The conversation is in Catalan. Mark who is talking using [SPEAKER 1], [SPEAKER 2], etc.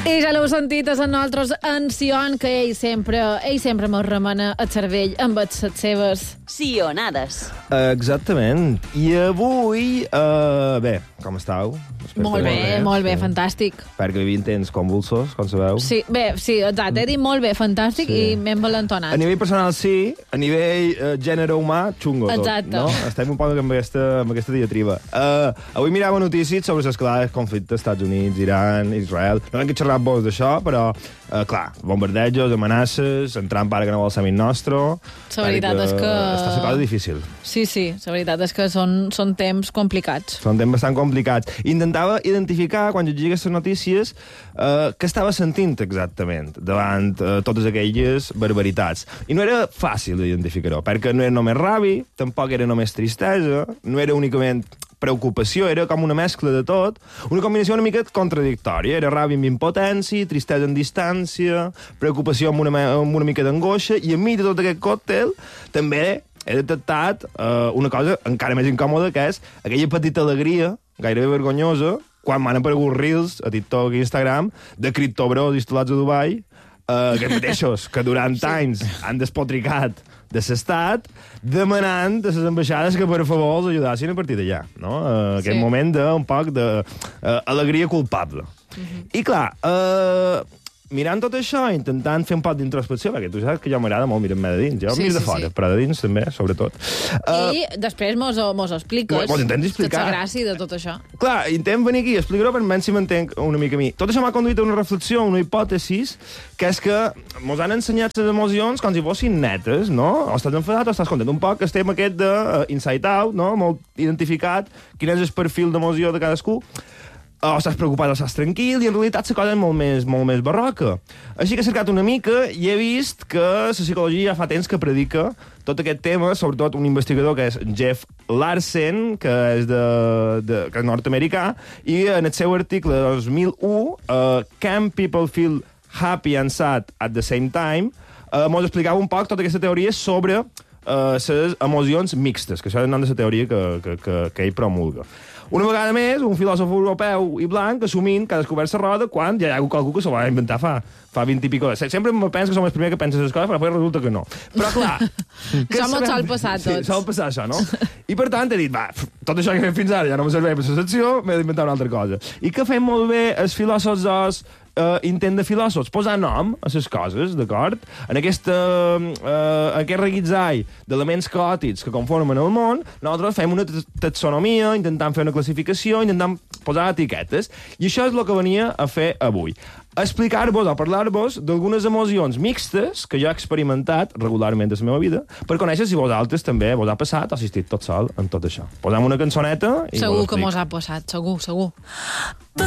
[SPEAKER 1] I ja l'heu sentit, és en nosaltres en Sion, que ell sempre mos remena el cervell amb les seves
[SPEAKER 2] sionades.
[SPEAKER 1] Exactament.
[SPEAKER 3] I avui, bé, com estàu?
[SPEAKER 1] Molt bé, fantàstic.
[SPEAKER 3] Espero que vivim temps convulsos, com sabeu.
[SPEAKER 1] Sí, exacte, he dit molt bé, fantàstic, i m'he envalentonat.
[SPEAKER 3] A nivell personal sí, a nivell gènere humà, xungo tot.
[SPEAKER 1] Exacte.
[SPEAKER 3] No? Estem un poc amb aquesta diatriba. Avui mirava notícies sobre l'escalada del conflicte Estats Units, Iran, Israel. No hem que xerrar vos d'això, però, clar, bombardejos, amenaces, en Trump ara que no vol ser amic nostre.
[SPEAKER 1] La veritat és que...
[SPEAKER 3] Està la cosa difícil.
[SPEAKER 1] Sí, la veritat és que són temps complicats.
[SPEAKER 3] Són temps bastant complicats. Intentava identificar, quan llegia aquestes notícies, què estava sentint exactament davant totes aquelles barbaritats. I no era fàcil d'identificar-ho, perquè no era només ràbia, tampoc era només tristesa, no era únicament preocupació, era com una mescla de tot, una combinació una mica contradictòria. Era ràbia amb impotència, tristesa en distància, preocupació amb una mica d'angoixa, i enmig de tot aquest còctel també he detectat una cosa encara més incòmoda, que és aquella petita alegria, gairebé vergonyosa, quan m'han aparegut reels a TikTok i Instagram de criptobros instal·lats a Dubai, aquests mateixos, que durant anys han despotricat de l'estat, demanant de les ambaixades que, per favor, els ajudassin a partir d'allà. No? Aquest moment d'un poc d'alegria culpable. I, clar, mirant tot això, intentant fer un poc d'introspecció, perquè tu saps que jo m'agrada molt mirar-me de dins. Jo miro de fora, però de dins també, sobretot.
[SPEAKER 1] I després mos expliques la gràcia de tot això.
[SPEAKER 3] Clar, intent venir aquí i explicar-ho per menys si m'entenc una mica a mi. Tot això m'ha conduït a una reflexió, una hipòtesis, que és que mos han ensenyat les emocions com si fossin netes, no? O estàs enfadat o estàs content. Un poc estem aquest d'inside out, no? Molt identificat, quin és el perfil d'emoció de cadascú. O estàs preocupat o estàs tranquil, i en realitat la cosa és molt més barroca. Així que he cercat una mica i he vist que la psicologia ja fa temps que predica tot aquest tema, sobretot un investigador que és Jeff Larsen, que és que és nord-americà, i en el seu article de 2001, Can People Feel Happy and Sad at the Same Time, mos explicava un poc tota aquesta teoria sobre les emocions mixtes, que això és el nom de la teoria que ell promulga. Una vegada més, un filòsof europeu i blanc assumint que ha descobert la roda quan ja hi ha hagut qualcú que s'ho va inventar fa 20 i pico. Sempre me penso que som els primers que pensen les coses, però després resulta que no. Però, clar...
[SPEAKER 1] Això m'ho sol passar tots.
[SPEAKER 3] Sí, sol passar això, no? I, per tant, he dit, tot això que fem fins ara ja no me serveix per la secció, m'he d'inventar una altra cosa. I que fem molt bé els filòsofs intent de filòsofs, posar nom a les coses, d'acord? En aquest reguitzall d'elements caòtics que conformen el món, nosaltres fem una taxonomia, intentant fer una classificació, intentant posar etiquetes, i això és el que venia a fer avui. Explicar-vos o parlar-vos d'algunes emocions mixtes que jo he experimentat regularment a la meva vida, per conèixer si vosaltres també vos ha passat o si estic tot sol en tot això. Posem una cançoneta i
[SPEAKER 1] segur que mos ha passat, segur.